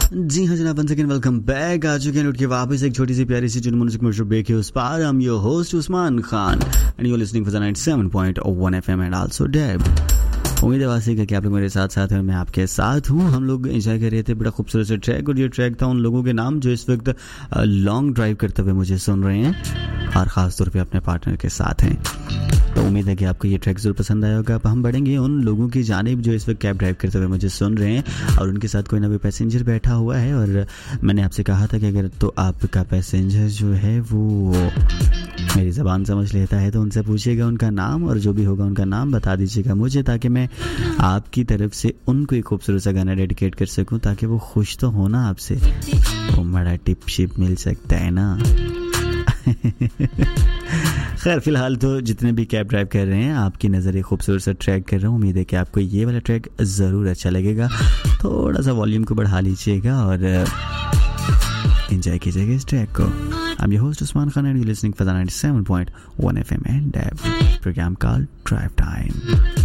जी हाँ जनाब, one second welcome back. आ चुके हैं लुट के वापस एक छोटी सी प्यारी सी म्यूजिक मशहूर ब्रेक है उस पार। I'm your host Usman Khan and you're listening for the 97.1 FM and also DAB। उम्मीद है वासी कि आप लोग मेरे साथ साथ हैं, मैं आपके साथ हूँ। हम लोग एंजॉय कर रहे थे बड़ा खूबसूरत सा ट्रैक, और ये ट्रैक था उन लोगों के नाम जो इस वक्त लॉन्ग ड्राइव करते हुए मुझे सुन रहे हैं और ख़ास तौर पे अपने पार्टनर के साथ हैं। तो उम्मीद है कि आपको ये ट्रैक ज़रूर पसंद आया होगा। अब हम बढ़ेंगे उन लोगों की जानिब जो इस वक्त कैब ड्राइव करते हुए मुझे सुन रहे हैं और उनके साथ कोई ना कोई पैसेंजर बैठा हुआ है। और मैंने आपसे कहा था कि अगर तो आपका पैसेंजर जो है वो मेरी ज़बान समझ लेता है तो उनसे पूछिएगा उनका नाम, और जो भी होगा उनका नाम बता दीजिएगा मुझे, ताकि मैं आपकी तरफ से उनको एक खूबसूरत सा गाना डेडिकेट कर सकूं, ताकि वो खुश तो हो ना आपसे। वो बड़ा टिप शिप मिल सकता है ना। खैर फिलहाल तो जितने भी कैब ड्राइव कर रहे हैं आपकी नज़र एक खूबसूरत सा ट्रैक कर रहा हूँ। उम्मीद है कि आपको ये वाला ट्रैक ज़रूर अच्छा लगेगा। थोड़ा सा वॉल्यूम को बढ़ा लीजिएगा और एंजॉय कीजिएगा इस ट्रैक को। I'm your host Usman Khan and you're listening for the 97.1 FM and DAB program called Drive Time।